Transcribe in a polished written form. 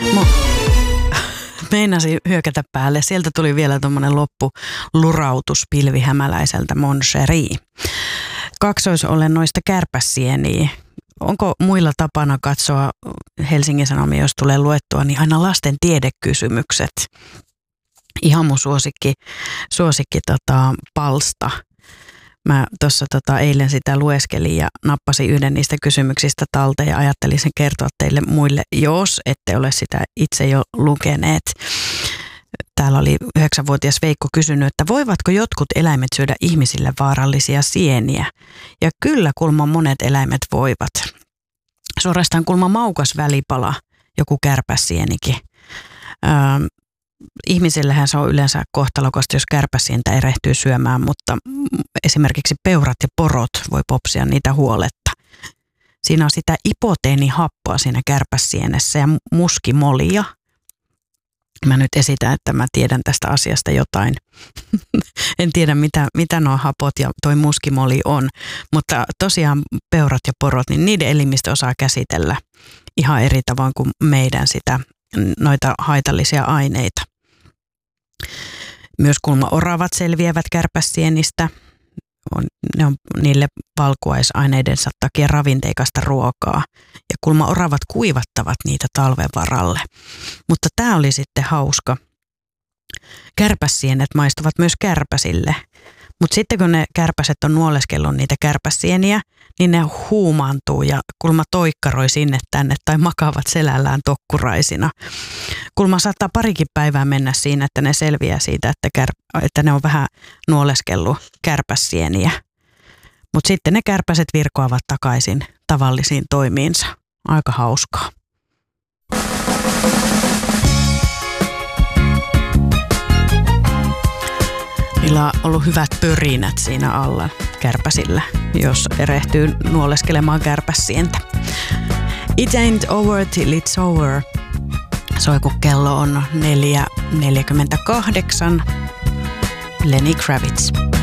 Meinasi hyökätä päälle. Sieltä tuli vielä tuommoinen loppulurautus pilvihämäläiseltä Mon Chéri. Kaksoisolennoista kärpäsieniä. Onko muilla tapana katsoa Helsingin Sanomia, jos tulee luettua, niin aina lasten tiedekysymykset. Ihan mun suosikki palsta. Mä tuossa eilen sitä lueskelin ja nappasin yhden niistä kysymyksistä talteen ja ajattelin sen kertoa teille muille, jos ette ole sitä itse jo lukeneet. Täällä oli 9-vuotias Veikko kysynyt, että voivatko jotkut eläimet syödä ihmisille vaarallisia sieniä? Ja kyllä kulman monet eläimet voivat. Suorastaan kulman maukas välipala, joku kärpäsienikin. Ihmisillähän se on yleensä kohtalokasta, jos kärpäsientä erehtyy syömään, mutta esimerkiksi peurat ja porot voi popsia niitä huoletta. Siinä on sitä ipoteenihappoa siinä kärpäsienessä ja muskimolia. Mä nyt esitän, että mä tiedän tästä asiasta jotain. En tiedä, mitä nuo hapot ja toi muskimoli on, mutta tosiaan peurat ja porot, niin niiden elimistö osaa käsitellä ihan eri tavoin kuin meidän noita haitallisia aineita. Myös kulmaoravat selviävät kärpäsienistä. Ne on niille valkuaisaineiden takia ravinteikasta ruokaa. Ja kulmaoravat kuivattavat niitä talven varalle. Mutta tämä oli sitten hauska. Kärpäsienet maistuvat myös kärpäsille. Mutta sitten kun ne kärpäset on nuoleskellut niitä kärpäsieniä, niin ne huumaantuu ja kulma toikkaroi sinne tänne tai makaavat selällään tokkuraisina. Kulma saattaa parikin päivää mennä siinä, että ne selviää siitä, että ne on vähän nuoleskellut kärpäsieniä. Mutta sitten ne kärpäset virkoavat takaisin tavallisiin toimiinsa. Aika hauskaa. Niillä on ollut hyvät pörinät siinä alla kärpäsillä, jos erehtyy nuoleskelemaan kärpäsientä. It ain't over till it's over. Soi kun kello on 4:48. Lenny Kravitz.